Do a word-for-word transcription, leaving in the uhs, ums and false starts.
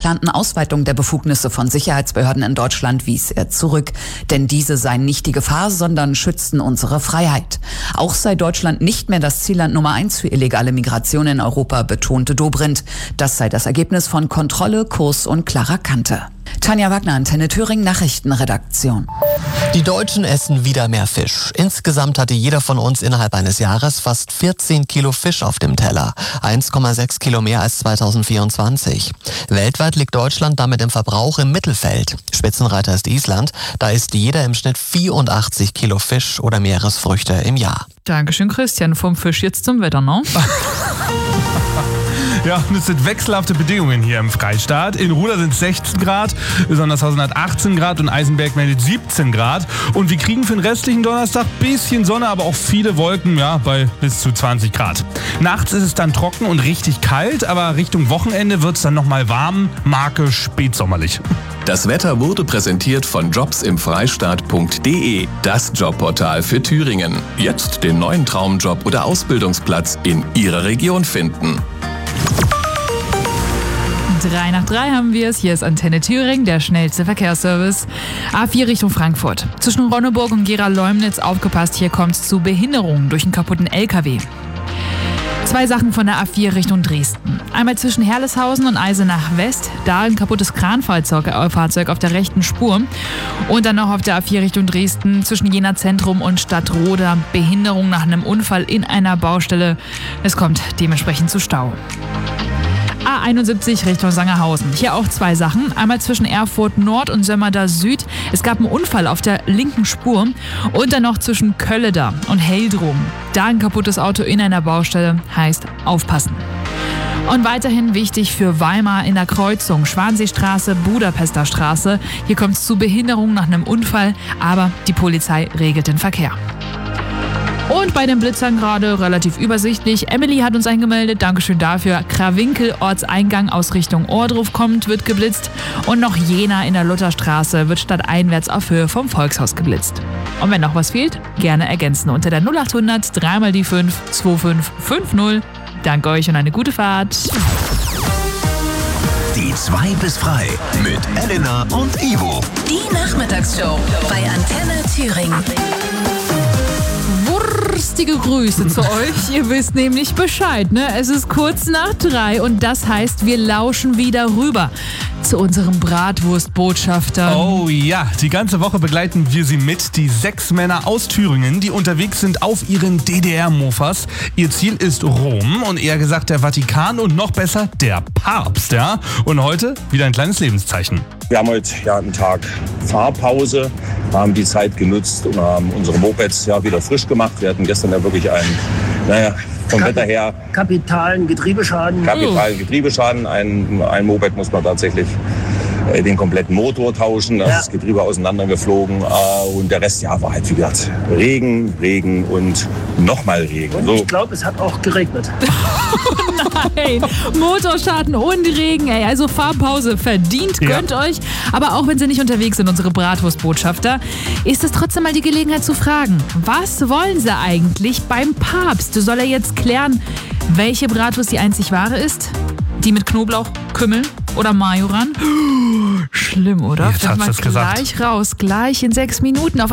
geplanten Ausweitung der Befugnisse von Sicherheitsbehörden in Deutschland wies er zurück. Denn diese seien nicht die Gefahr, sondern schützten unsere Freiheit. Auch sei Deutschland nicht mehr das Zielland Nummer eins für illegale Migration in Europa, betonte Dobrindt. Das sei das Ergebnis von Kontrolle, Kurs und klarer Kante. Tanja Wagner, Antenne Thüringen, Nachrichtenredaktion. Die Deutschen essen wieder mehr Fisch. Insgesamt hatte jeder von uns innerhalb eines Jahres fast vierzehn Kilo Fisch auf dem Teller. eins Komma sechs Kilo mehr als zweitausendvierundzwanzig. Weltweit liegt Deutschland damit im Verbrauch im Mittelfeld. Spitzenreiter ist Island. Da isst jeder im Schnitt vierundachtzig Kilo Fisch oder Meeresfrüchte im Jahr. Dankeschön, Christian. Vom Fisch jetzt zum Wetter, ne? Ja, und es sind wechselhafte Bedingungen hier im Freistaat. In Ruda sind es sechzehn Grad, Sondershausen hat achtzehn Grad und Eisenberg meldet siebzehn Grad. Und wir kriegen für den restlichen Donnerstag ein bisschen Sonne, aber auch viele Wolken, ja, bei bis zu zwanzig Grad. Nachts ist es dann trocken und richtig kalt, aber Richtung Wochenende wird es dann nochmal warm, Marke spätsommerlich. Das Wetter wurde präsentiert von jobs im freistaat punkt de, das Jobportal für Thüringen. Jetzt den neuen Traumjob oder Ausbildungsplatz in Ihrer Region finden. Drei nach drei haben wir es. Hier ist Antenne Thüringen, der schnellste Verkehrsservice. A vier Richtung Frankfurt. Zwischen Ronneburg und Gera-Leumnitz aufgepasst, hier kommt es zu Behinderungen durch einen kaputten L K W. Zwei Sachen von der A vier Richtung Dresden. Einmal zwischen Herleshausen und Eisenach West, da ein kaputtes Kranfahrzeug auf der rechten Spur. Und dann noch auf der A vier Richtung Dresden zwischen Jena Zentrum und Stadtroda. Behinderung nach einem Unfall in einer Baustelle. Es kommt dementsprechend zu Stau. A einundsiebzig Richtung Sangerhausen. Hier auch zwei Sachen. Einmal zwischen Erfurt Nord und Sömmerda Süd. Es gab einen Unfall auf der linken Spur. Und dann noch zwischen Kölleda und Heldrum. Da ein kaputtes Auto in einer Baustelle, heißt aufpassen. Und weiterhin wichtig für Weimar in der Kreuzung Schwanseestraße, Budapester Straße. Hier kommt es zu Behinderung nach einem Unfall, aber die Polizei regelt den Verkehr. Und bei den Blitzern gerade relativ übersichtlich. Emily hat uns eingemeldet, Dankeschön dafür. Krawinkel, Ortseingang aus Richtung Ohrdruf kommt, wird geblitzt. Und noch Jena in der Lutherstraße wird stadteinwärts auf Höhe vom Volkshaus geblitzt. Und wenn noch was fehlt, gerne ergänzen unter der null acht hundert drei mal die fünf zwei fünf fünf null. Danke euch und eine gute Fahrt. Die zwei bis frei mit Elena und Ivo. Die Nachmittagsshow bei Antenne Thüringen. Wurstige Grüße zu euch. Ihr wisst nämlich Bescheid, ne? Es ist kurz nach drei und das heißt, wir lauschen wieder rüber zu unserem Bratwurstbotschafter. Oh ja, die ganze Woche begleiten wir sie mit, die sechs Männer aus Thüringen, die unterwegs sind auf ihren D D R-Mofas. Ihr Ziel ist Rom und eher gesagt der Vatikan und noch besser der Papst, ja? Und heute wieder ein kleines Lebenszeichen. Wir haben heute ja einen Tag Fahrpause, haben die Zeit genutzt und haben unsere Mopeds ja wieder frisch gemacht. Wir hatten gestern ja wirklich einen, naja, vom Wetter her kapitalen Getriebeschaden. Kapitalen Getriebeschaden. Ein, ein Moped muss man tatsächlich äh, den kompletten Motor tauschen. Da ist das Getriebe auseinandergeflogen. Äh, und der Rest ja, war halt, wie gesagt, Regen, Regen und nochmal Regen. Und so. Ich glaube, es hat auch geregnet. Nein, Motorschaden und Regen, ey. Also Fahrpause verdient, gönnt ja. euch. Aber auch wenn sie nicht unterwegs sind, unsere Bratwurstbotschafter, ist es trotzdem mal die Gelegenheit zu fragen, was wollen sie eigentlich beim Papst? Soll er jetzt klären, welche Bratwurst die einzig wahre ist? Die mit Knoblauch, Kümmel oder Majoran? Schlimm, oder? Jetzt hat's mal das gesagt. Gleich raus, gleich in sechs Minuten auf